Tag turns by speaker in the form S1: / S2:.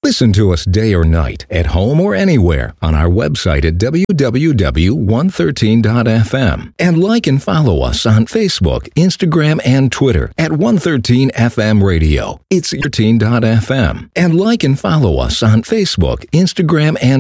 S1: Listen to us day or night, at home or anywhere, on our website at www.113.fm. And like and follow us on Facebook, Instagram, and Twitter at 113FM Radio. It's 113.fm. And like and follow us on Facebook, Instagram, and